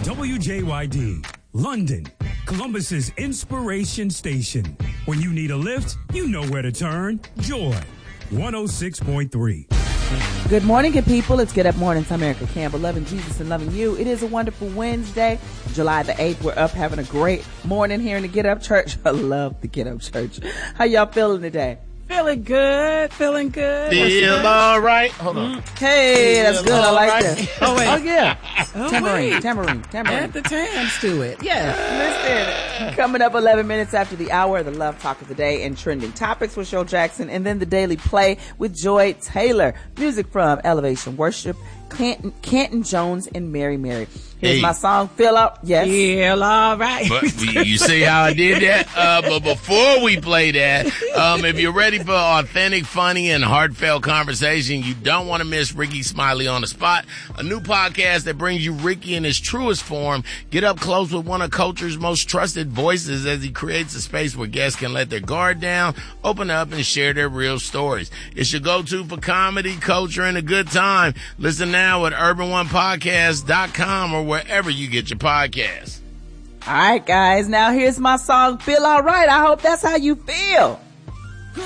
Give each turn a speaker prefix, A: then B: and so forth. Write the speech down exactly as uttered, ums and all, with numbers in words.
A: W J Y D, London, Columbus's inspiration station. When you need a lift, you know where to turn. Joy, one oh six point three.
B: Good morning, good people. It's Get Up Mornings. I'm Erica Campbell, loving Jesus and loving you. It is a wonderful Wednesday, July the eighth. We're up having a great morning here in the Get Up Church. I love the Get Up Church. How y'all feeling today?
C: Feeling good, feeling good.
D: Feel all right. Hold on.
B: Hey,
D: Feel
B: that's good. I like
D: right.
B: that.
C: Oh, wait.
B: Oh, yeah.
C: Oh,
B: Tambourine,
C: wait.
B: tambourine, tambourine.
C: Add the tams to it. Yeah.
B: Listen, coming up eleven minutes after the hour, the Love Talk of the Day and Trending Topics with Joe Jackson, and then the Daily Play with Joy Taylor. Music from Elevation Worship, Canton, Canton Jones, and Mary Mary. Here's
D: Hey.
B: my song, Feel Up. Yes.
C: Feel all right.
D: But you see how I did that? Uh, but before we play that, um, if you're ready for authentic, funny, and heartfelt conversation, you don't want to miss Ricky Smiley on the Spot, a new podcast that brings you Ricky in his truest form. Get up close with one of culture's most trusted voices as he creates a space where guests can let their guard down, open up, and share their real stories. It's your go-to for comedy, culture, and a good time. Listen now at urban one podcast dot com or wherever you get your podcasts.
B: All right, guys. Now here's my song, Feel All Right. I hope that's how you feel.